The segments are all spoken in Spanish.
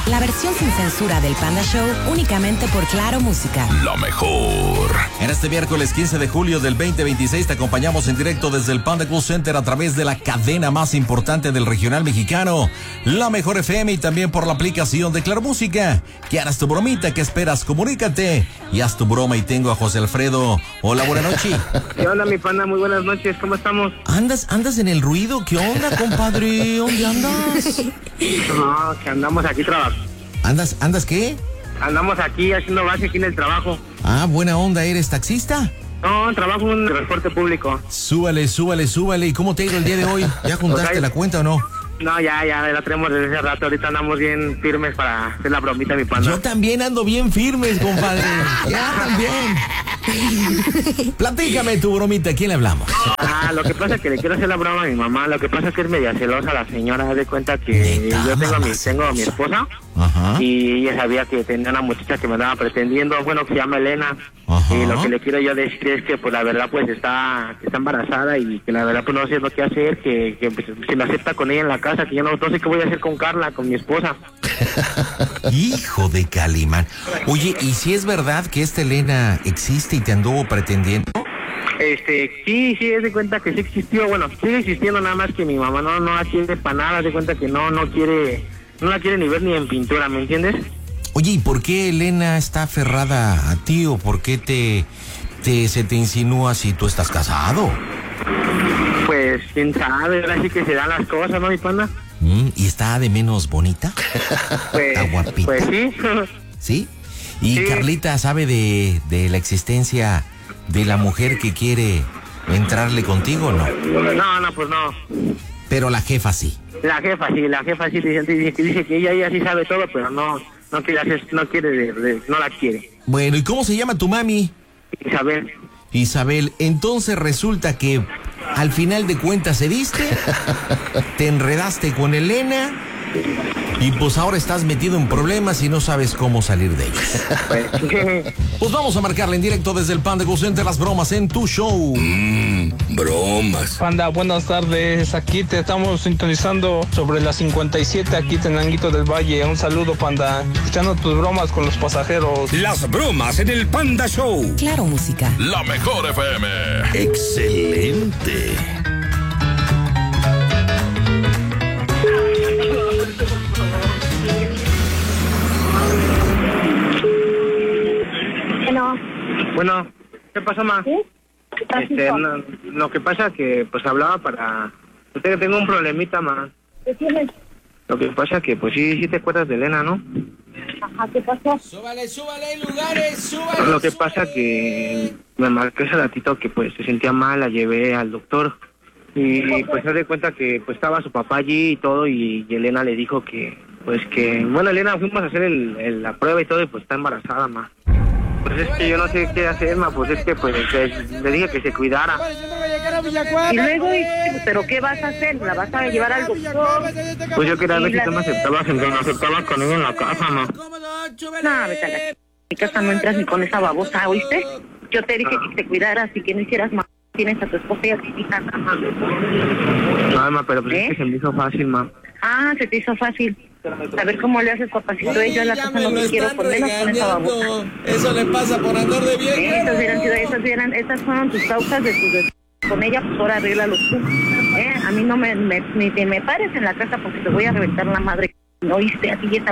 La versión sin censura del Panda Show únicamente por Claro Música. La mejor. En este miércoles 15 de julio del 2026 te acompañamos en directo desde el Panda Cool Center a través de la cadena más importante del regional mexicano, La Mejor FM, y también por la aplicación de Claro Música. ¿Qué harás tu bromita? ¿Qué esperas? Comunícate y haz tu broma. Y tengo a José Alfredo. Hola, buenas noches. ¿Qué onda, mi Panda? Muy buenas noches, ¿cómo estamos? ¿Andas en el ruido? ¿Qué onda, compadre? ¿Dónde andas? No, que andamos aquí trabajando. ¿Andas qué? Andamos aquí haciendo base aquí en el trabajo. Ah, buena onda, ¿eres taxista? No, trabajo en transporte público. Súbale. ¿Y cómo te ha ido el día de hoy? ¿Ya juntaste la cuenta o no? No, ya la tenemos desde hace rato. Ahorita andamos bien firmes para hacer la bromita, mi Panda. Yo también ando bien firmes, compadre. Ya también. Platícame tu bromita, ¿a quién le hablamos? Lo que pasa es que le quiero hacer la broma a mi mamá. Lo que pasa es que es media celosa la señora. Haz de cuenta que yo tengo a mi esposa. Ajá. Y ella sabía que tenía una muchacha que me andaba pretendiendo, bueno, que se llama Elena. Ajá. Y lo que le quiero yo decir es que pues la verdad pues está embarazada, y que la verdad pues no sé lo que hacer, que pues, se me acepta con ella en la casa, que yo no sé qué voy a hacer con Carla, con mi esposa. Hijo de Calimán. Oye, ¿y si es verdad que esta Elena existe y te anduvo pretendiendo? Sí, es de cuenta que sí existió. Bueno, sigue existiendo, nada más que mi mamá no la quiere para nada. De cuenta que no la quiere ni ver ni en pintura, ¿me entiendes? Oye, ¿y por qué Elena está aferrada a ti, o por qué se te insinúa si tú estás casado? Pues quién sabe, ahora sí que se dan las cosas, ¿no, mi Panda? ¿Y está de menos bonita? Pues, está guapita. Pues sí. ¿Sí? ¿Y sí. Carlita sabe de la existencia de la mujer que quiere entrarle contigo o no? No, pues no. Pero la jefa sí. La jefa sí dice que ella sí sabe todo, pero no quiere hacer, no la quiere. Bueno, ¿y cómo se llama tu mami? Isabel. Entonces resulta que al final de cuentas cediste, te enredaste con Elena, y pues ahora estás metido en problemas y no sabes cómo salir de ellos. Pues vamos a marcarle en directo desde el Panda Cool Center, las bromas en tu show. Bromas. Panda, buenas tardes. Aquí te estamos sintonizando sobre la 57, aquí Tenanguito del Valle. Un saludo, Panda. Escuchando tus bromas con los pasajeros. Las bromas en el Panda Show. Claro Música. La Mejor FM. Excelente. Bueno, ¿qué pasa, ma? ¿Sí? Lo que pasa que pues hablaba para... Usted, tengo un problemita, ma. ¿Qué tienes? Lo que pasa que pues sí te acuerdas de Elena, ¿no? Ajá, ¿qué pasó? Súbale, lugares, súbale. Lo que pasa que me marcó ese ratito que pues se sentía mal, la llevé al doctor. Y pues se da cuenta que pues estaba su papá allí y todo, y Elena le dijo que bueno, Elena, fuimos a hacer la prueba y todo, y pues está embarazada, ma. Pues es que yo no sé qué hacer, ma, pues es que pues le dije que se cuidara. Y luego, ¿pero qué vas a hacer? ¿La vas a llevar al doctor? Pues yo quería ver si tú me aceptabas con ella en la casa, ma. No, vete a la mi casa, no entras ni con esa babosa, ¿oíste? Yo te dije que te cuidaras y que no hicieras más. Tienes a tu esposa y a tu hija. No, ma, pero pues es que se me hizo fácil, ma. Ah, se te hizo fácil. A ver cómo le haces, papacito. Yo en la casa no me quiero por menos con esa babosa. Eso le pasa por andar de bien. Esas fueron tus causas de tus... Con ella, pues ahora arréglalo tú. A mí no ni te me pares en la casa porque te voy a reventar la madre. ¿No oíste? A ti y esa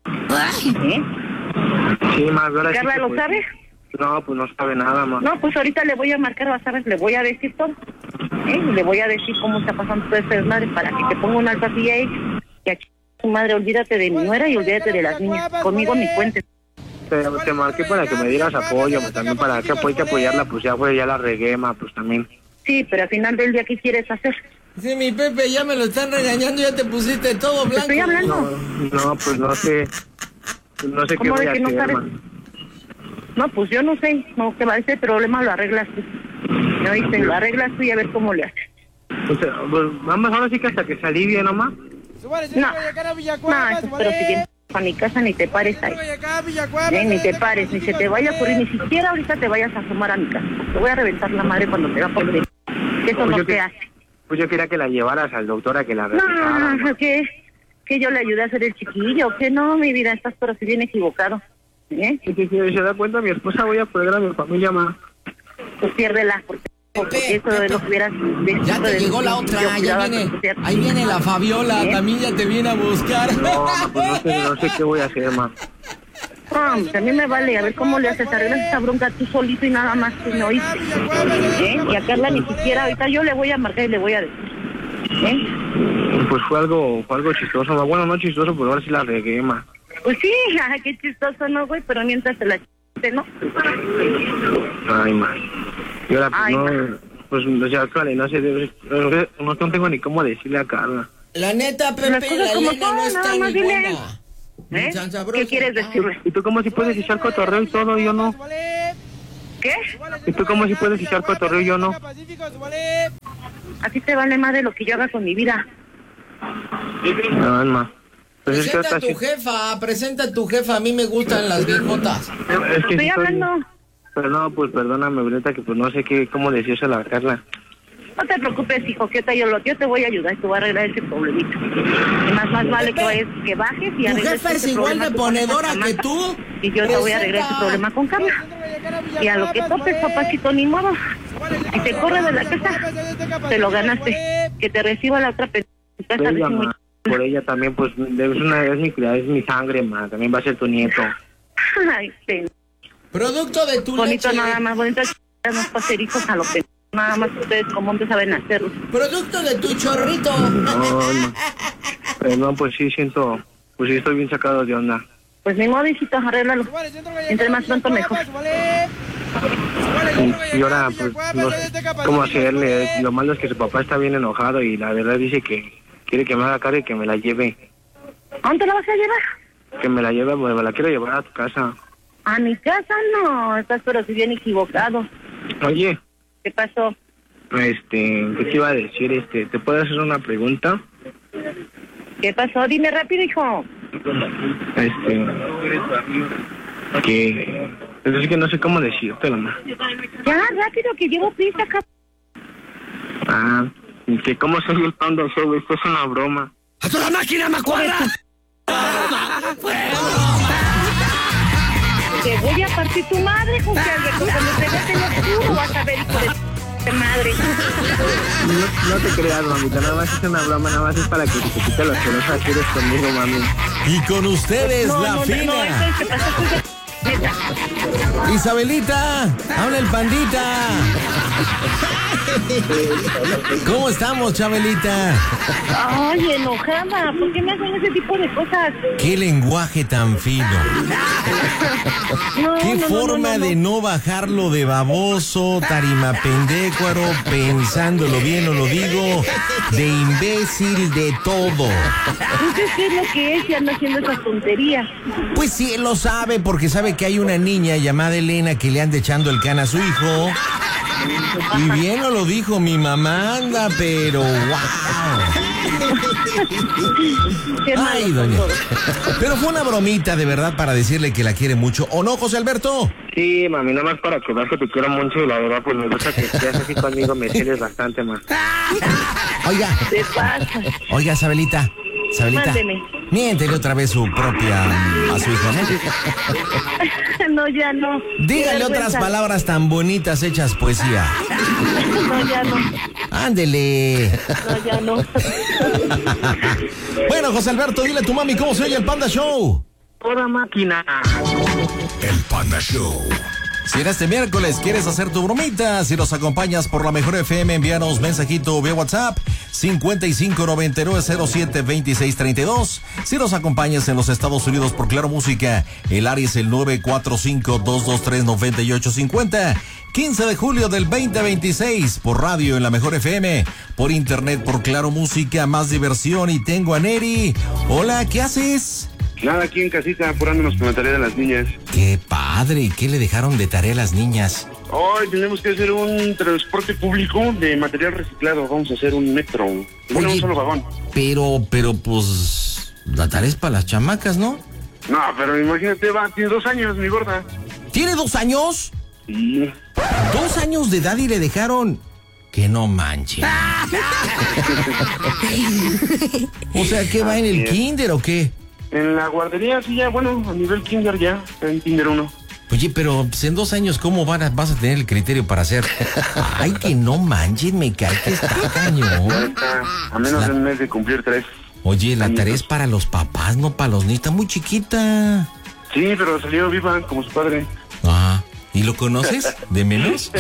Sí, ma, ahora ¿Carla sí lo pues, sabe? No, pues no sabe nada, ma. No, pues ahorita le voy a marcar, vas a ver, le voy a decir todo. Le voy a decir cómo está pasando todo este desmadre para que te ponga una alfacilla ahí. Y aquí, tu madre, olvídate de mi nuera y olvídate de las niñas. Conmigo ni cuentes. Te marqué para que me dieras apoyo, también para que apoyarla, pues ya la regué, ma, pues también. Sí, pero al final del día, ¿qué quieres hacer? Sí, mi Pepe, ya me lo están regañando, ya te pusiste todo blanco. ¿Te estoy hablando? No, pues no sé qué voy a hacer, ma. No, pues yo no sé, no te va a ese problema, lo arreglas tú. ¿No oíste? Lo arreglas tú y a ver cómo le haces. Pues vamos ahora sí que hasta que se alivie, ¿no, ma? No, pero si a mi casa ni te pares ahí. Ni te pares, ni se te vaya a ocurrir, ni siquiera ahorita te vayas a asomar a mi casa. Te voy a reventar la madre cuando te va por venir. Eso no se hace. Pues yo quería que la llevaras al doctor a que la revisara. No, ¿qué que yo le ayudé a hacer el chiquillo, que no, mi vida, estás pero si bien equivocado. Si se da cuenta mi esposa, voy a perder a mi familia, ma. Pues piérdela, porque eso de lo que hubieras... Ya te llegó la otra, ahí viene la Fabiola, también ya te viene a buscar. No, pues no sé qué voy a hacer, ma. A mí me vale, a ver cómo le haces, arreglas esa bronca tú solito y nada más que no oíste. Y a Carla ni siquiera, ahorita yo le voy a marcar y le voy a decir. Pues fue algo chistoso, ma. Bueno, no chistoso, pero ahora sí la regué, ma. Pues sí, qué chistoso, ¿no, güey? Pero mientras te la chiste, ¿no? Ay, ma. Y ahora, pues, no, pues, o sea, Carla, no sé, no tengo ni cómo decirle a Carla. La neta, Pepe, la Elena no está ni buena. ¿Qué quieres decirle? ¿Y tú cómo si puedes echar cotorreo y todo, y yo no? ¿Qué? ¿Y tú cómo si puedes echar cotorreo y yo no? A ti te vale más de lo que yo haga con mi vida. No, ma. Pues presenta a tu jefa, a mí me gustan las viejotas. Es que estoy hablando. Pero no, pues perdóname, Violeta, que pues no sé cómo decírselo a Carla. No te preocupes, hijo, que yo te voy a ayudar y te voy a arreglar ese problemita. Y más vale que bajes y arregles. ¿Tu jefa es igual de ponedora que tú? Y yo te voy a arreglar ese problema con Carla. Y a lo que topes, papacito, ni modo. Si te corre de la casa, te lo ganaste. Que te reciba la otra persona. Por ella también, pues, es mi sangre, ma. También va a ser tu nieto. Ay, producto de tu bonito leche. Nada más, bonito los paserizos a lo que nada más ustedes como hombres saben hacerlo. Producto de tu chorrito. No, pues sí siento, pues sí estoy bien sacado de onda. Pues mi modo, hijito, arréglalo. Entre más pronto mejor. Y ahora, pues, no sé cómo hacerle. Lo malo es que su papá está bien enojado y la verdad dice que quiere que me haga cara y que me la lleve. ¿A dónde la vas a llevar? Que me la lleve, me la quiero llevar a tu casa. A mi casa no, estás pero si bien equivocado. Oye. ¿Qué pasó? ¿Qué te iba a decir? ¿Te puedo hacer una pregunta? ¿Qué pasó? Dime rápido, hijo. Es que no sé cómo decirte, mamá. Ya, rápido, que llevo prisa acá. Que cómo soy el Panda Show, esto es una broma. ¡A toda máquina, macuarra! Te voy a partir tu madre, José Alberto. Cuando te veas en lo oscuro vas a ver, hijo de madre. No te creas, mamita, nada más es una broma, nada más es para que te quite los celos que eres conmigo, mami. Y con ustedes, la fina. No, eso es que pasa, neta. Isabelita, habla el pandita. ¿Cómo estamos, Chabelita? Ay, enojada, ¿por qué me hacen ese tipo de cosas? Qué lenguaje tan fino. Qué forma de no bajarlo de baboso, tarimapendécuaro, pensándolo bien o lo digo, de imbécil, de todo. ¿Usted qué es lo que es y anda haciendo esas tonterías? Pues sí, él lo sabe porque sabe que hay una niña llamada Elena que le anda echando el can a su hijo. Y bien no lo dijo, mi mamá anda, pero wow. Ay, doña. Pero fue una bromita de verdad para decirle que la quiere mucho. ¿O no, José Alberto? Sí, mami, nada más para que veas que te quiero mucho y la verdad pues me gusta que estés así conmigo, me quieres bastante más. Oiga. ¿Qué pasa? Oiga, Sabelita. Mándeme. Miéntele otra vez su propia a su hijo, ¿no? No, ya no. Dígale otras palabras tan bonitas hechas poesía. No, ya no. Ándele. No, ya no. Bueno, José Alberto, dile a tu mami cómo se oye el Panda Show. Toda máquina. El Panda Show. Si en este miércoles quieres hacer tu bromita, si nos acompañas por la Mejor FM, envíanos mensajito vía WhatsApp 5599072632. Si nos acompañas en los Estados Unidos por Claro Música, el área es el 945-223-9850. 15 de julio del 2026 por radio en la Mejor FM, por internet por Claro Música, más diversión y tengo a Neri. Hola, ¿qué haces? Nada, aquí en casita, apurándonos con la tarea de las niñas. ¡Qué padre! ¿Y qué le dejaron de tarea a las niñas? Hoy tenemos que hacer un transporte público de material reciclado. Vamos a hacer un metro. Bueno, Oye, un solo vagón. Pero, pues, la tarea es para las chamacas, ¿no? No, pero imagínate, tiene 2 años, mi gorda. ¿Tiene 2 años? Sí. 2 años de edad y le dejaron Que no manches. O sea, ¿qué va en el kinder o qué? En la guardería, sí, ya, bueno, a nivel kinder ya, en kinder 1. Oye, pero pues, en 2 años, ¿cómo vas a tener el criterio para hacer? Ay, que no manches, me cae que está cañón. A menos de un mes de cumplir 3. Oye, la tarea es para los papás, no para los niños. Está muy chiquita. Sí, pero salió viva como su padre. Ah, ¿y lo conoces? ¿De menos?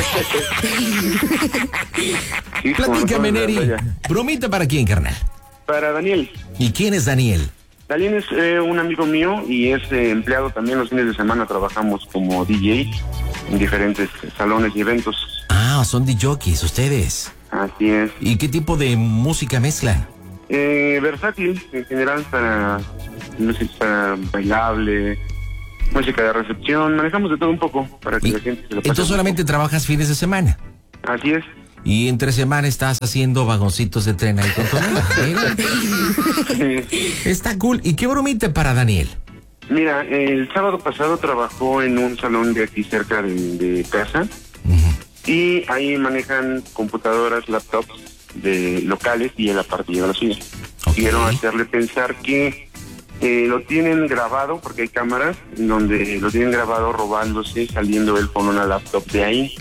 Sí, Platícame, Neri. ¿Bromita para quién, carnal? Para Daniel. ¿Y quién es Daniel? Daniel es un amigo mío y es empleado también. Los fines de semana trabajamos como DJ en diferentes salones y eventos. Ah, son DJs ustedes. Así es. ¿Y qué tipo de música mezclan? Versátil, en general, para música bailable, música de recepción. Manejamos de todo un poco para que la gente se lo pase. Entonces solamente trabajas fines de semana. Así es. Y entre semana estás haciendo vagoncitos de tren ahí con tu amigo. Está cool. ¿Y qué bromita para Daniel? Mira, el sábado pasado trabajó en un salón de aquí cerca de casa. Y ahí manejan computadoras, laptops de locales y él aparte lleva la suya. Quiero hacerle pensar que lo tienen grabado, porque hay cámaras donde lo tienen grabado robándose, saliendo él con una laptop de ahí.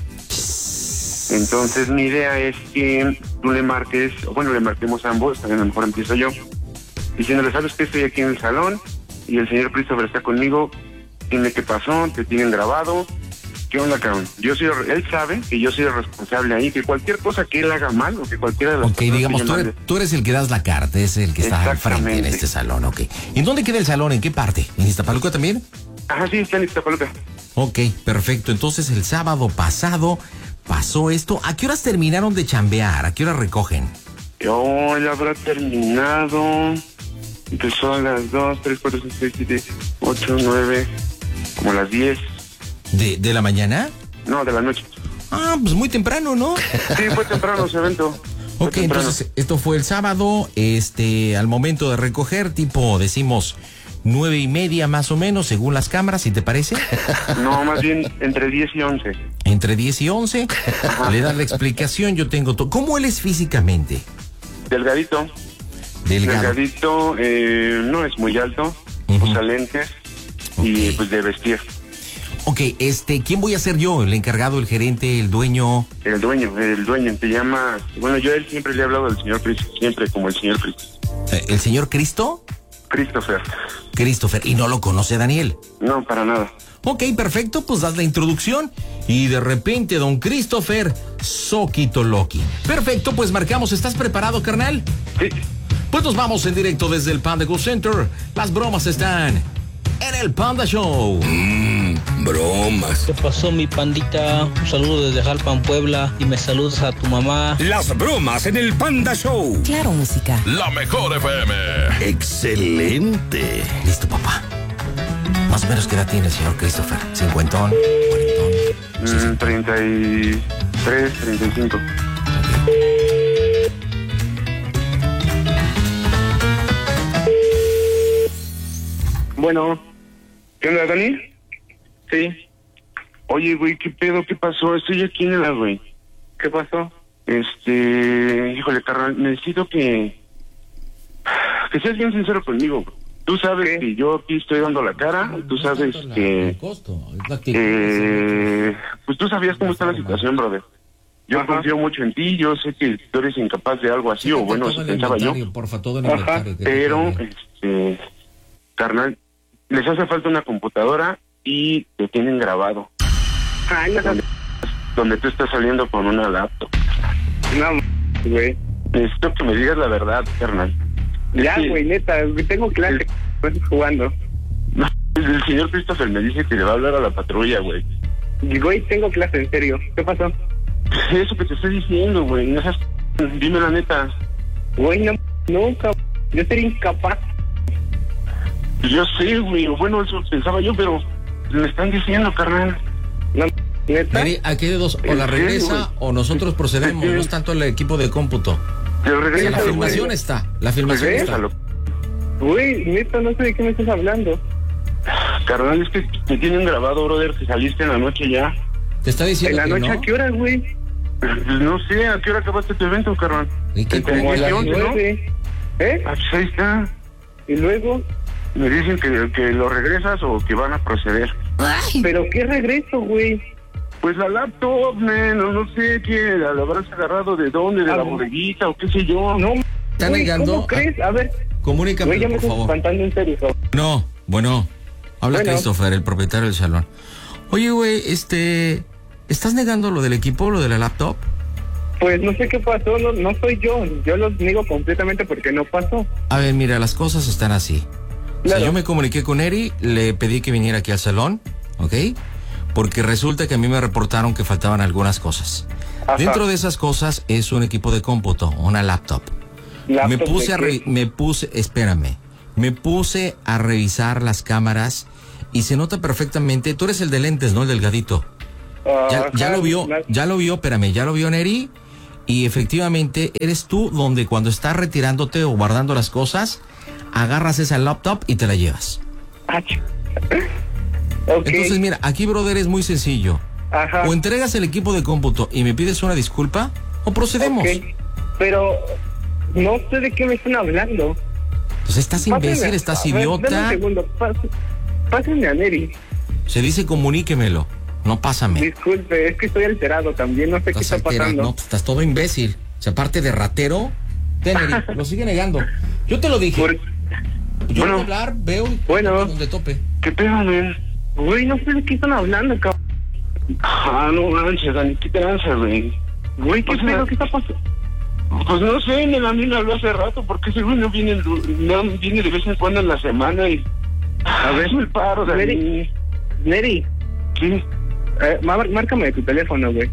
Entonces mi idea es que tú le marques, bueno, le marquemos a ambos, a lo mejor empiezo yo, diciéndole, ¿sabes qué? Estoy aquí en el salón y el señor Christopher está conmigo, dime qué pasó, te tienen grabado, ¿qué onda, cabrón? Él sabe que yo soy el responsable ahí, que cualquier cosa que él haga mal o que cualquiera de las cosas... Ok, digamos, tú eres el que das la carta, es el que está al frente en este salón, ok. ¿Y dónde queda el salón? ¿En qué parte? ¿En Iztapaluca también? Ajá, sí, está en Iztapaluca. Ok, perfecto. Entonces el sábado pasado pasó esto. ¿A qué horas terminaron de chambear? ¿A qué horas recogen? Ya habrá terminado. Empezó a las 2, 3, 4, 5, 6, 7, 8, 9, como a las 10. ¿De la mañana? No, de la noche. Ah, pues muy temprano, ¿no? Sí, fue temprano ese evento. Ok, entonces esto fue el sábado, al momento de recoger, tipo, decimos, 9:30 más o menos, según las cámaras, ¿si te parece? No, más bien entre 10 y 11. Entre 10 y 11, le das la explicación, yo tengo todo. ¿Cómo él es físicamente? Delgadito. Delgadito, no es muy alto, usa lentes y pues de vestir. Ok, ¿quién voy a ser yo? ¿El encargado, el gerente, el dueño? El dueño, te llama... Bueno, yo a él siempre le he hablado del señor Cristo, siempre como el señor Cristo. ¿El señor Cristo? Christopher, ¿y no lo conoce Daniel? No, para nada. Ok, perfecto, pues das la introducción y de repente don Christopher, Soquito Loki. Perfecto, pues marcamos, ¿estás preparado, carnal? Sí. Pues nos vamos en directo desde el Panda Go Center. Las bromas están en el Panda Show. Bromas. ¿Qué pasó, mi pandita? Un saludo desde Jalpan, Puebla, y me saludas a tu mamá. Las bromas en el Panda Show. Claro, música. La mejor FM. Excelente. Listo, papá. Más o menos, ¿qué edad tiene el señor Christopher? ¿50? ¿40? 33, 35. Bueno, ¿qué onda, Dani? Sí. Oye, güey, ¿qué pedo? ¿Qué pasó? Estoy aquí en el güey. ¿Qué pasó? Híjole, carnal, necesito que seas bien sincero conmigo. Tú sabes que yo aquí estoy dando la cara, tú sabes que... pues tú sabías cómo está la situación, brother. Yo confío mucho en ti, yo sé que tú eres incapaz de algo así, o bueno, eso pensaba yo. Porfa, todo el inventario. Pero, carnal, les hace falta una computadora y te tienen grabado. Donde tú estás saliendo con una laptop. No, güey. Necesito que me digas la verdad, carnal. Ya, güey, neta, tengo clase, estoy jugando. El señor Christopher me dice que le va a hablar a la patrulla, güey. Güey, tengo clase, en serio. ¿Qué pasó? Eso que te estoy diciendo, güey. No seas... Dime la neta. Güey, nunca. Yo sería incapaz. Yo sé, güey. Bueno, eso pensaba yo, pero me están diciendo, carnal. No, neta. Mary, aquí hay de dos. O la regresa o nosotros procedemos. No es tanto el equipo de cómputo. Pero regresa, la filmación güey. está. La filmación está. Güey, neta, no sé de qué me estás hablando. Carnal, es que te tienen grabado, brother, que saliste en la noche ya. Te está diciendo ¿En la que noche no? a qué hora, güey? No sé, ¿a qué hora acabaste tu evento, carnal? ¿Y qué Como a las 11, ¿no? 9. Ah, pues ahí está. ¿Y luego? Me dicen que lo regresas o que van a proceder. Ay. ¿Pero qué regreso, güey? Pues la laptop, man, no sé qué, la habrás agarrado de dónde, de la bodeguita o qué sé yo. No, ¿Está güey, negando? ¿cómo crees? A ver, Comunícame, güey, ya me por estás favor. espantando en serio, cabrón. No, bueno. Habla Bueno. Christopher, el propietario del salón. Oye, güey, ¿estás negando lo del equipo, lo de la laptop? Pues no sé qué pasó, no soy yo lo niego completamente porque no pasó. A ver, mira, las cosas están así. O sea, Claro. yo me comuniqué con Eri, le pedí que viniera aquí al salón, ¿ok? Porque resulta que a mí me reportaron que faltaban algunas cosas. Ajá. Dentro de esas cosas es un equipo de cómputo, una laptop. Me puse a revisar las cámaras y se nota perfectamente. Tú eres el de lentes, ¿no? El delgadito. Ya lo vio, espérame, ya lo vio Neri. Y efectivamente eres tú donde cuando estás retirándote o guardando las cosas, agarras esa laptop y te la llevas. Okay. Entonces mira, aquí brother es muy sencillo. Ajá. O entregas el equipo de cómputo y me pides una disculpa o procedemos. Ok. Pero no sé de qué me están hablando. Pues estás imbécil, estás idiota. Dame un segundo, pásenme a Neri. Se dice comuníquemelo, no pásame. Disculpe, es que estoy alterado también, no sé qué está pasando. No, pues estás todo imbécil. O sea, aparte de ratero, Neri, lo sigue negando. Yo te lo dije. Yo voy a hablar, veo y donde tope. ¿Qué pedo, man? Güey, no sé de qué están hablando, cabrón. No manches, Dani, ¿qué te lanzas, güey? Güey, ¿qué pedo? ¿Qué está pasando? Pues no sé, a mí me habló hace rato, porque ese güey no viene de vez en cuando en la semana y... A ver, el paro, Dani. Neri. ¿Qué? Márcame tu teléfono, güey.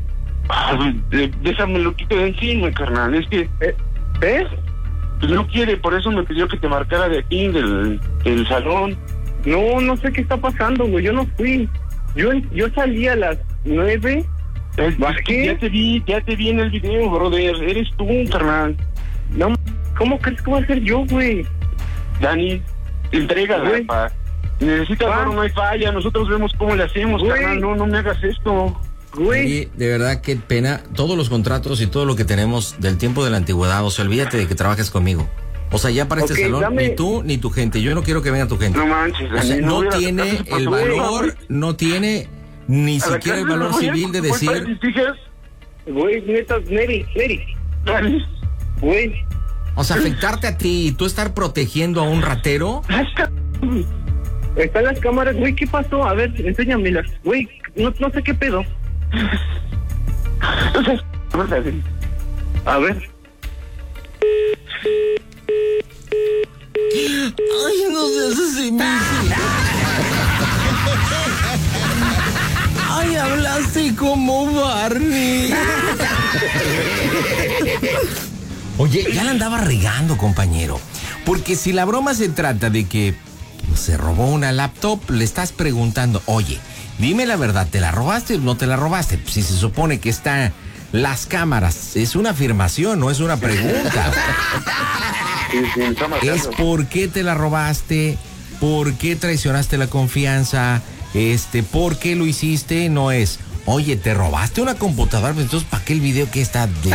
Déjame lo quito de encima, carnal, es que... Pues no quiere, por eso me pidió que te marcara de aquí, del salón. No sé qué está pasando, güey, yo no fui. Yo salí a las 9... Bajé. Ya te vi en el video, brother. Eres tú, carnal. No, ¿cómo crees que voy a ser yo, güey? Dani, entrégala, güey. pa. Necesitas oro, no hay falla. Nosotros vemos cómo le hacemos, güey. carnal. No me hagas esto. Güey. Oye, de verdad, qué pena. Todos los contratos y todo lo que tenemos del tiempo de la antigüedad, o sea, olvídate de que trabajes conmigo. O sea, ya para este salón, ni tú ni tu gente. Yo no quiero que venga tu gente. No manches, Dani. O sea, no hubiera- tiene el valor, no tiene ni siquiera el valor civil de decir... Güey, neta, Neri. Dani. Güey. O sea, afectarte a ti y tú estar protegiendo a un ratero. Están las cámaras, güey, ¿qué pasó? A ver, enséñamelas. Güey, no sé qué pedo. A ver. Ay, no seas así, Missy. Ay, hablaste como Barney. Oye, ya la andaba regando, compañero. Porque si la broma se trata de que se robó una laptop, le estás preguntando, oye, dime la verdad, ¿te la robaste o no te la robaste? Si se supone que está las cámaras, es una afirmación, no es una pregunta. Es por qué te la robaste, por qué traicionaste la confianza, por qué lo hiciste, no es... Oye, ¿te robaste una computadora? Pues entonces, ¿para qué el video que está de...?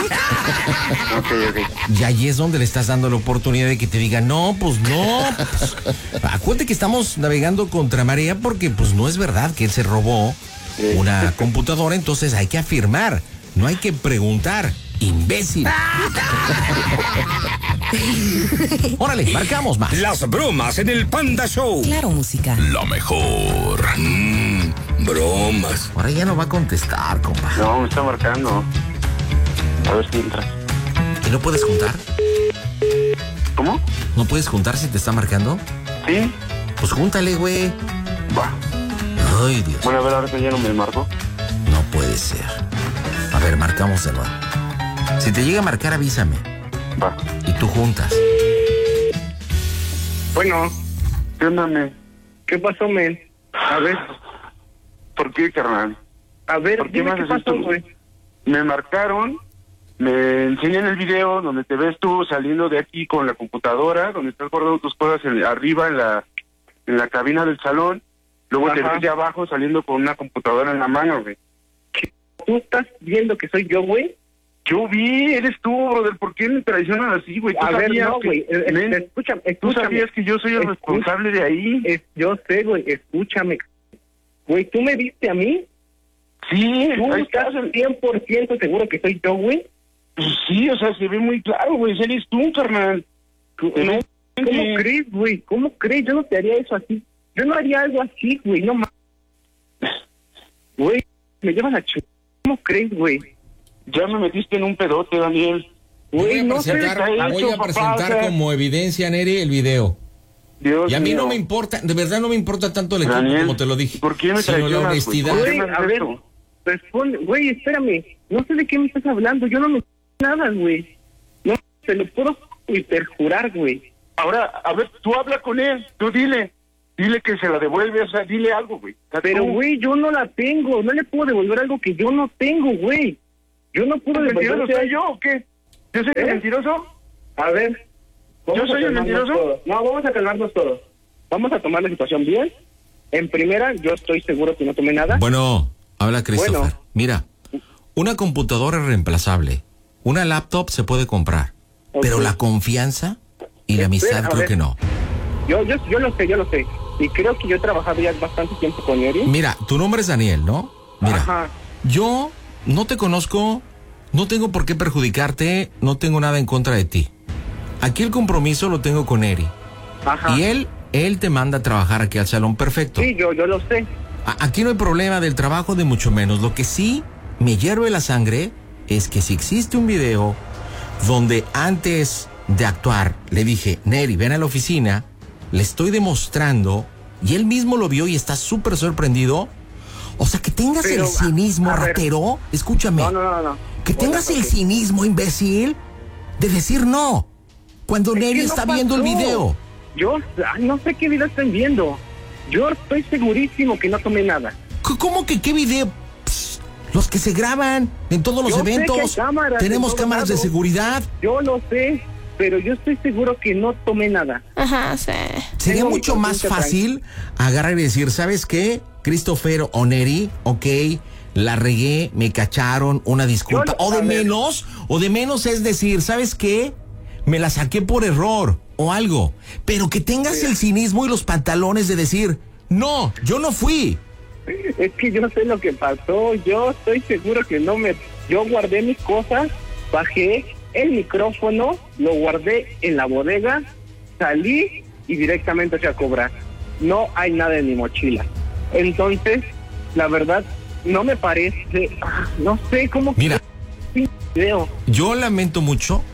Okay. Y ahí es donde le estás dando la oportunidad de que te diga, no, pues no. Pues, acuérdate que estamos navegando contra marea porque pues no es verdad que él se robó una computadora, entonces hay que afirmar, no hay que preguntar. Imbécil. Órale, marcamos más. Las bromas en el Panda Show. Claro, música. La mejor. Bromas. Ahora ya no va a contestar, compa. No, me está marcando. A ver si entra. ¿Y no puedes juntar? ¿Cómo? ¿No puedes juntar si te está marcando? Sí. Pues júntale, güey. Va. Ay, Dios. Bueno, a ver, ahorita ya no me marcó. No puede ser. A ver, marcamos de nuevo. Si te llega a marcar, avísame. Va. Y tú juntas. Bueno, ¿Qué onda, men? ¿qué pasó, men? A ver, ¿Por qué, carnal? ¿Por qué me qué haces pasó, esto? güey? Me marcaron, me enseñan el video donde te ves tú saliendo de aquí con la computadora, donde estás guardando tus cosas arriba en la cabina del salón. Luego te Ajá. ves de abajo saliendo con una computadora en la mano, güey. ¿Tú estás viendo que soy yo, güey? Yo vi, eres tú, brother. ¿Por qué me traicionan así, güey? A ver, no, güey. Escúchame. ¿Tú sabías que yo soy el responsable de ahí? Yo sé, güey. Escúchame. Güey, ¿tú me viste a mí? Sí. ¿Tú estás 100% seguro que soy yo, güey? Pues sí, o sea, se ve muy claro, güey. Eres tú, carnal. No, ¿cómo crees, güey? ¿Cómo crees? Yo no te haría eso así. Yo no haría algo así, güey. No mames. Güey, me llevas a chingar. ¿Cómo crees, güey? Ya me metiste en un pedote, Daniel. Voy a presentar como evidencia, Neri, el video. Dios y a mí mío. No me importa, de verdad no me importa tanto el equipo, Daniel, como te lo dije. ¿por qué me sino la honestidad. Güey, a ver, responde. Güey, espérame. No sé de qué me estás hablando. Yo no me nada, güey. No, te lo puedo perjurar, güey. Ahora, a ver, tú habla con él. Tú dile que se la devuelve, o sea, dile algo, güey. Pero, güey, yo no la tengo. No le puedo devolver algo que yo no tengo, güey. Yo no puedo ¿Mentiroso soy yo o qué? ¿Yo soy el mentiroso? A ver. ¿Yo soy el mentiroso? Todos. No, vamos a calmarnos todos. Vamos a tomar la situación bien. En primera, yo estoy seguro que no tomé nada. Bueno, habla Christopher. Bueno. Mira, una computadora es reemplazable. Una laptop se puede comprar. Okay. Pero la confianza y la amistad creo que no. Yo lo sé. Y creo que yo he trabajado ya bastante tiempo con Eri. Mira, tu nombre es Daniel, ¿no? Mira, ajá. Yo no te conozco, no tengo por qué perjudicarte, no tengo nada en contra de ti. Aquí el compromiso lo tengo con Eri. Ajá. Y él te manda a trabajar aquí al salón perfecto. Sí, yo lo sé. Aquí no hay problema del trabajo, de mucho menos. Lo que sí me hierve la sangre es que si existe un video donde antes de actuar le dije, Neri, ven a la oficina, le estoy demostrando, y él mismo lo vio y está súper sorprendido. O sea, que tengas el cinismo, ratero, escúchame. No. Que tengas el cinismo, imbécil, de decir no, cuando Neri está viendo el video. Yo no sé qué video están viendo. Yo estoy segurísimo que no tomé nada. ¿Cómo que qué video? Los que se graban en todos los eventos. Tenemos cámaras de seguridad. Yo lo sé, pero yo estoy seguro que no tomé nada. Ajá, sí. Sería mucho más fácil agarrar y decir, ¿sabes qué? Christopher o Neri, ok, la regué, me cacharon, una disculpa. O de menos es decir, ¿sabes qué? Me la saqué por error o algo. Pero que tengas el cinismo y los pantalones de decir, no, yo no fui. Es que yo sé lo que pasó. Yo estoy seguro que yo guardé mis cosas, bajé el micrófono, lo guardé en la bodega, salí y directamente fui a cobrar. No hay nada en mi mochila. Entonces, la verdad, no me parece, no sé cómo. Mira, yo lamento mucho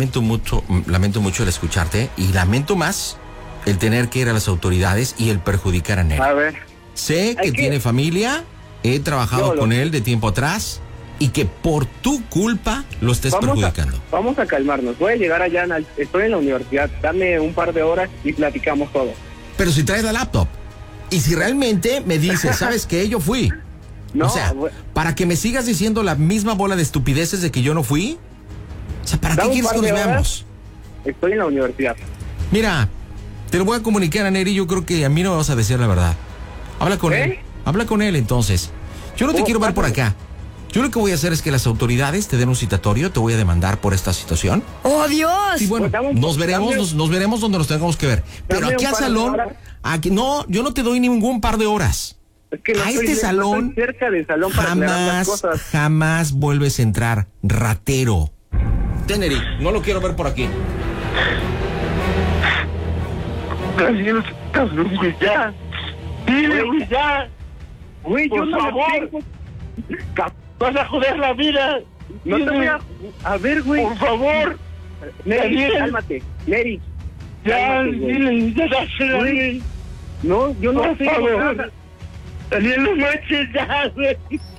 el escucharte, y lamento más el tener que ir a las autoridades y el perjudicar a Neri. A ver. Sé que tiene familia, he trabajado con él de tiempo atrás, y que por tu culpa lo estés perjudicando. Vamos a calmarnos. Voy a llegar allá, estoy en la universidad, dame un par de horas y platicamos todo. Pero si traes la laptop, y si realmente me dices, ¿sabes qué? Yo fui. No, o sea, para que me sigas diciendo la misma bola de estupideces de que yo no fui. O sea, ¿para qué quieres que nos veamos? Estoy en la universidad. Mira, te lo voy a comunicar a Neri. Yo creo que a mí no me vas a decir la verdad. Habla con él. Habla con él entonces. Yo no te quiero ver por acá. Yo lo que voy a hacer es que las autoridades te den un citatorio. Te voy a demandar por esta situación. ¡Oh, Dios! Y bueno, nos veremos donde nos tengamos que ver. Pero aquí al salón, aquí no, yo no te doy ningún par de horas. Es que a este salón, cerca del salón para jamás vuelves a entrar, ratero. Neri, no lo quiero ver por aquí. Daniel, cabrón, güey, ya. Dile, güey, ya. Güey, por favor. Vas a joder la vida. No te voy a ver, güey. Por favor. Neri, cálmate. Neri. Ya, dile, ya dásela. No, yo no sé nada. Daniel, no manches ya, güey.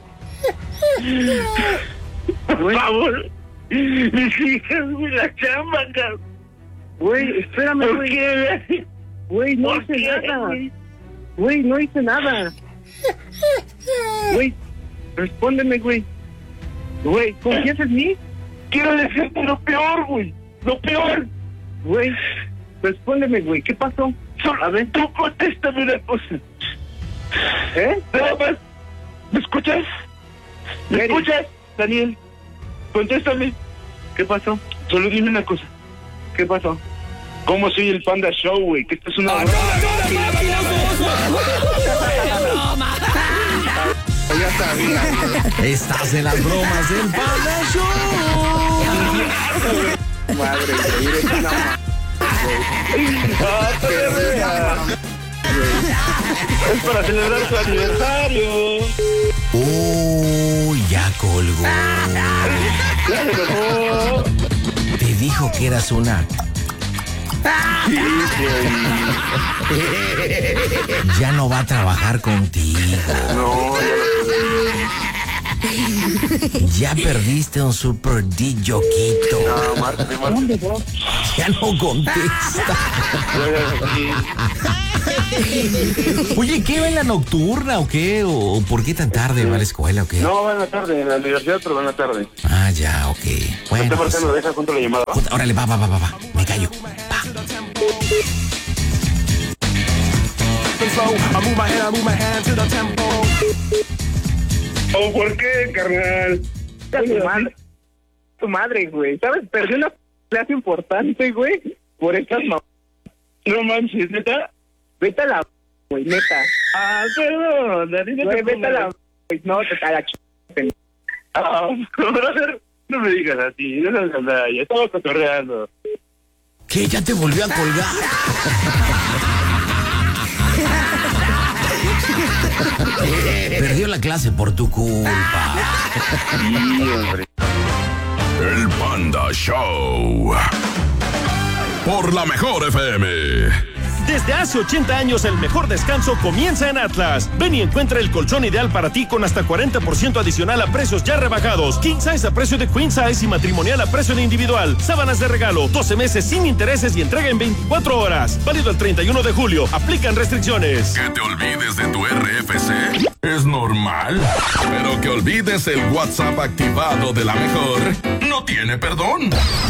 Por favor. Mis hijas, güey, la chamba, cabrón. Güey, espérame, güey. Güey, no hice nada. Güey, no hice nada. Güey, respóndeme, güey. Güey, ¿confías en mí? Quiero decirte lo peor, güey. Lo peor. Güey, respóndeme, güey. ¿Qué pasó? A ver, tú contéstame una cosa. ¿Eh? Nada más. ¿Me escuchas? ¿Me escuchas, Daniel? Contéstame. ¿Qué pasó? Solo dime una cosa. ¿Qué pasó? ¿Cómo soy el Panda Show, güey? Que esto es una broma. Ya sabía. Estás en las bromas del Panda Show. Madre, güey, eres una es para celebrar su aniversario. Ya colgó. Te dijo que eras una... Sí, ya no va a trabajar contigo. no. Ya perdiste un super DJ-quito. No, Marta. Ya no contesta. Oye, ¿qué va en la nocturna o qué? ¿O por qué tan tarde va a la escuela o qué? No, va en la tarde, en la universidad, pero va en la tarde. Ah, ya, ok. Bueno, ¿Te marcando? Deja junto la llamada. Órale, va. Me callo. Va. ¿O por qué, carnal? Tu madre, güey. ¿Sabes? Perdí una clase importante, güey. Por estas No manches, ¿neta? Vete a la güey, neta. Ah, perdón. Güey, vete a la güey. No, te cagas, brother, no me digas así. No seas nada, ya estaba cotorreando. ¿Qué? ¿Ya te volvió a colgar? Perdió la clase por tu culpa. Sí, hombre. El Panda Show. Por la Mejor FM. Desde hace 80 años el mejor descanso comienza en Atlas. Ven y encuentra el colchón ideal para ti con hasta 40% adicional a precios ya rebajados. King size a precio de queen size y matrimonial a precio de individual. Sábanas de regalo, 12 meses sin intereses y entrega en 24 horas. Válido el 31 de julio. Aplican restricciones. Que te olvides de tu RFC es normal. Pero que olvides el WhatsApp activado de la Mejor no tiene perdón.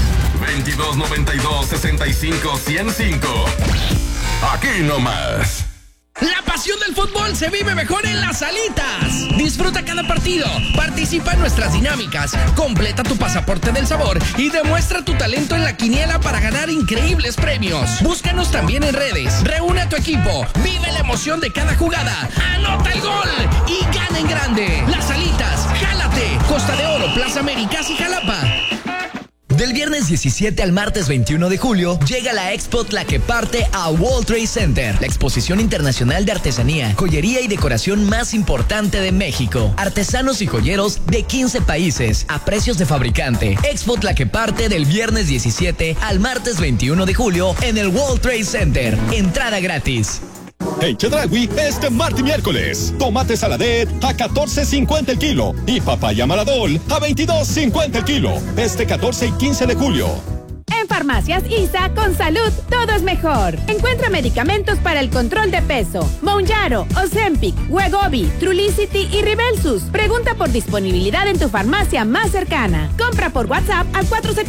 2292-65-105. Aquí nomás. La pasión del fútbol se vive mejor en las alitas. Disfruta cada partido, participa en nuestras dinámicas, completa tu pasaporte del sabor y demuestra tu talento en la quiniela para ganar increíbles premios. Búscanos también en redes, reúne a tu equipo, vive la emoción de cada jugada, anota el gol y gana en grande. Las alitas, jálate. Costa de Oro, Plaza Américas y Jalapa. Del viernes 17 al martes 21 de julio llega la Expo Tlaqueparte a World Trade Center, la exposición internacional de artesanía, joyería y decoración más importante de México. Artesanos y joyeros de 15 países a precios de fabricante. Expo Tlaqueparte del viernes 17 al martes 21 de julio en el World Trade Center. Entrada gratis. En Chedraui, este martes y miércoles, tomate saladet a $14.50 el kilo y papaya maradol a $22.50 el kilo. Este 14 y 15 de julio. En Farmacias ISA, con salud, todo es mejor. Encuentra medicamentos para el control de peso. Mounjaro, Ozempic, Wegovy, Trulicity y Ribelsus. Pregunta por disponibilidad en tu farmacia más cercana. Compra por WhatsApp al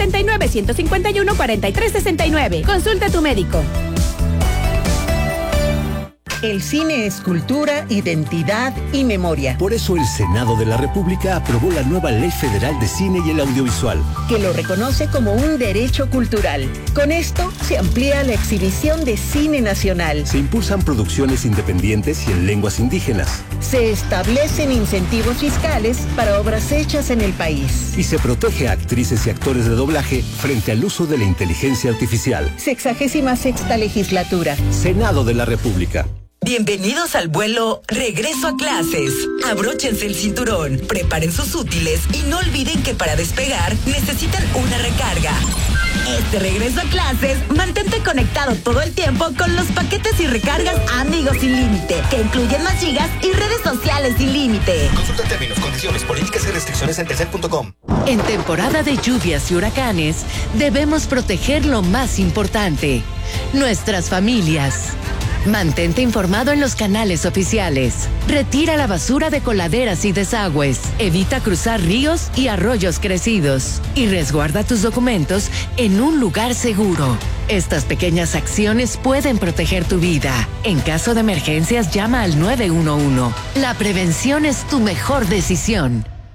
479-151-4369. Consulta a tu médico. El cine es cultura, identidad y memoria. Por eso el Senado de la República aprobó la nueva Ley Federal de Cine y el Audiovisual, que lo reconoce como un derecho cultural. Con esto se amplía la exhibición de cine nacional. Se impulsan producciones independientes y en lenguas indígenas. Se establecen incentivos fiscales para obras hechas en el país. Y se protege a actrices y actores de doblaje frente al uso de la inteligencia artificial. 66ª legislatura. Senado de la República. Bienvenidos al vuelo Regreso a Clases. Abróchense el cinturón, preparen sus útiles y no olviden que para despegar necesitan una recarga. Este regreso a clases, mantente conectado todo el tiempo con los paquetes y recargas Amigos Sin Límite, que incluyen más gigas y redes sociales sin límite. Consulta términos, condiciones, políticas y restricciones en Telcel.com. En temporada de lluvias y huracanes, debemos proteger lo más importante: nuestras familias. Mantente informado en los canales oficiales. Retira la basura de coladeras y desagües. Evita cruzar ríos y arroyos crecidos. Y resguarda tus documentos en un lugar seguro. Estas pequeñas acciones pueden proteger tu vida. En caso de emergencias, llama al 911. La prevención es tu mejor decisión.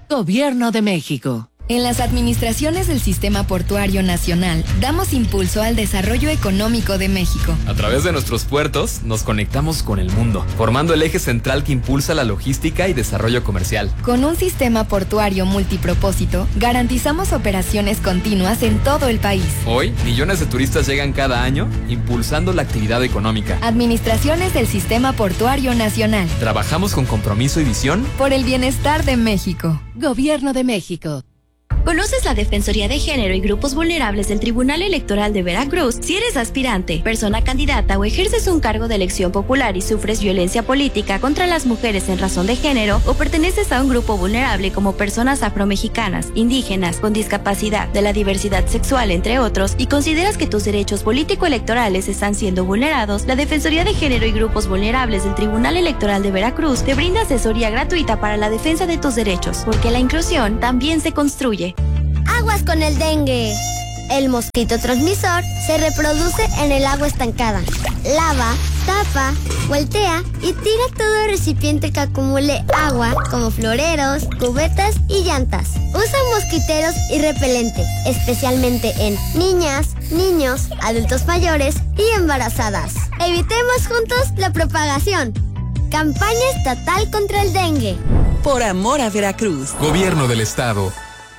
Gobierno de México. En las administraciones del Sistema Portuario Nacional, damos impulso al desarrollo económico de México. A través de nuestros puertos, nos conectamos con el mundo, formando el eje central que impulsa la logística y desarrollo comercial. Con un sistema portuario multipropósito, garantizamos operaciones continuas en todo el país. Hoy, millones de turistas llegan cada año, impulsando la actividad económica. Administraciones del Sistema Portuario Nacional. Trabajamos con compromiso y visión por el bienestar de México. Gobierno de México. ¿Conoces la Defensoría de Género y Grupos Vulnerables del Tribunal Electoral de Veracruz? Si eres aspirante, persona candidata o ejerces un cargo de elección popular y sufres violencia política contra las mujeres en razón de género o perteneces a un grupo vulnerable como personas afromexicanas, indígenas, con discapacidad, de la diversidad sexual, entre otros, y consideras que tus derechos político-electorales están siendo vulnerados, la Defensoría de Género y Grupos Vulnerables del Tribunal Electoral de Veracruz te brinda asesoría gratuita para la defensa de tus derechos, porque la inclusión también se construye. Aguas con el dengue. El mosquito transmisor se reproduce en el agua estancada. Lava, tapa, voltea y tira todo recipiente que acumule agua, como floreros, cubetas y llantas. Usa mosquiteros y repelente, especialmente en niñas, niños, adultos mayores y embarazadas. Evitemos juntos la propagación. Campaña estatal contra el dengue. Por amor a Veracruz. Gobierno del Estado.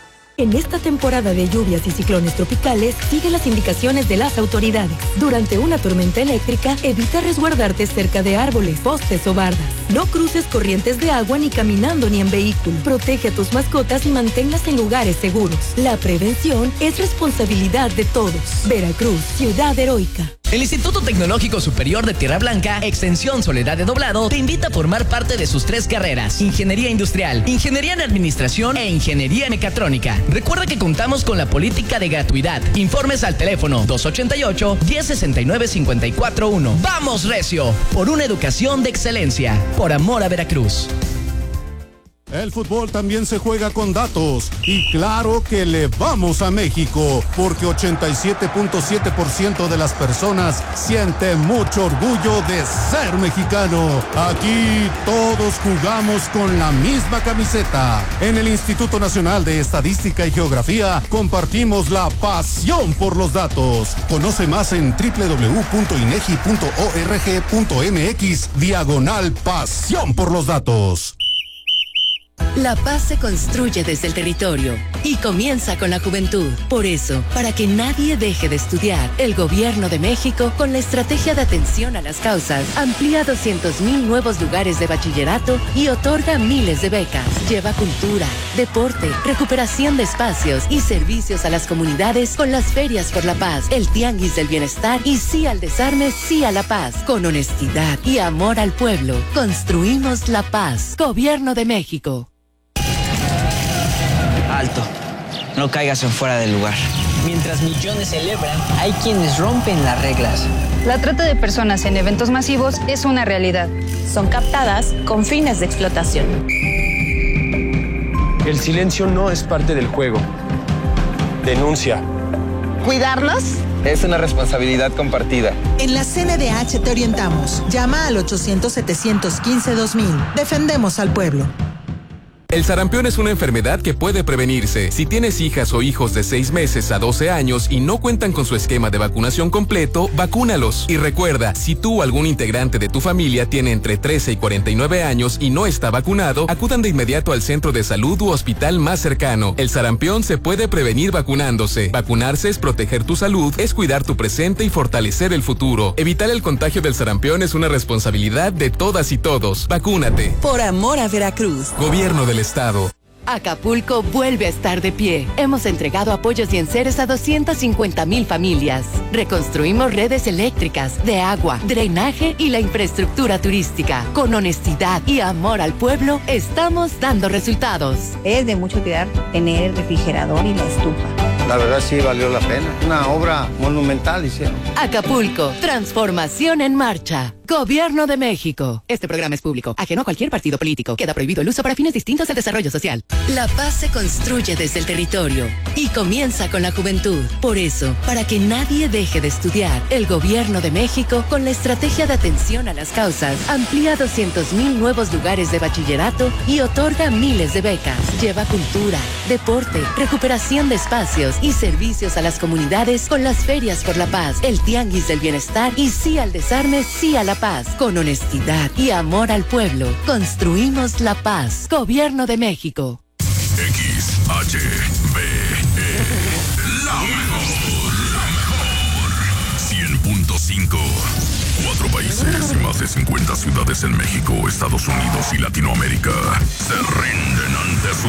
En esta temporada de lluvias y ciclones tropicales, sigue las indicaciones de las autoridades. Durante una tormenta eléctrica, evita resguardarte cerca de árboles, postes o bardas. No cruces corrientes de agua ni caminando ni en vehículo. Protege a tus mascotas y manténlas en lugares seguros. La prevención es responsabilidad de todos. Veracruz, ciudad heroica. El Instituto Tecnológico Superior de Tierra Blanca, Extensión Soledad de Doblado, te invita a formar parte de sus 3 carreras: Ingeniería Industrial, Ingeniería en Administración e Ingeniería Mecatrónica. Recuerda que contamos con la política de gratuidad. Informes al teléfono 288-1069-541. ¡Vamos, recio! Por una educación de excelencia. Por amor a Veracruz. El fútbol también se juega con datos y claro que le vamos a México porque 87.7% de las personas siente mucho orgullo de ser mexicano. Aquí todos jugamos con la misma camiseta. En el Instituto Nacional de Estadística y Geografía compartimos la pasión por los datos. Conoce más en www.inegi.org.mx/pasión por los datos. La paz se construye desde el territorio y comienza con la juventud. Por eso, para que nadie deje de estudiar, el Gobierno de México, con la estrategia de atención a las causas, amplía 200,000 nuevos lugares de bachillerato y otorga miles de becas. Lleva cultura, deporte, recuperación de espacios y servicios a las comunidades con las ferias por la paz, el tianguis del bienestar y sí al desarme, sí a la paz. Con honestidad y amor al pueblo, construimos la paz. Gobierno de México. Alto, no caigas en fuera del lugar. Mientras millones celebran, hay quienes rompen las reglas. La trata de personas en eventos masivos es una realidad. Son captadas con fines de explotación. El silencio no es parte del juego. Denuncia. ¿Cuidarlos? Es una responsabilidad compartida. En la CNDH te orientamos. Llama al 800-715-2000. Defendemos al pueblo. El sarampión es una enfermedad que puede prevenirse. Si tienes hijas o hijos de 6 meses a 12 años y no cuentan con su esquema de vacunación completo, vacúnalos. Y recuerda, si tú o algún integrante de tu familia tiene entre 13 y 49 años y no está vacunado, acudan de inmediato al centro de salud u hospital más cercano. El sarampión se puede prevenir vacunándose. Vacunarse es proteger tu salud, es cuidar tu presente y fortalecer el futuro. Evitar el contagio del sarampión es una responsabilidad de todas y todos. Vacúnate. Por amor a Veracruz. Gobierno del Estado. Acapulco vuelve a estar de pie. Hemos entregado apoyos y enseres a 250,000 familias. Reconstruimos redes eléctricas, de agua, drenaje y la infraestructura turística. Con honestidad y amor al pueblo, estamos dando resultados. Es de mucho cuidar tener el refrigerador y la estufa. La verdad sí valió la pena. Una obra monumental hicieron. Acapulco, transformación en marcha. Gobierno de México. Este programa es público, ajeno a cualquier partido político. Queda prohibido el uso para fines distintos al desarrollo social. La paz se construye desde el territorio y comienza con la juventud. Por eso, para que nadie deje de estudiar, el Gobierno de México, con la estrategia de atención a las causas, amplía 200,000 nuevos lugares de bachillerato y otorga miles de becas. Lleva cultura, deporte, recuperación de espacios y servicios a las comunidades con las ferias por la paz, el tianguis del bienestar y sí al desarme, sí a la paz. Con honestidad y amor al pueblo, construimos la paz. Gobierno de México. XHBE, la mejor. 100.5. 4 países y más de 50 ciudades en México, Estados Unidos y Latinoamérica se rinden ante su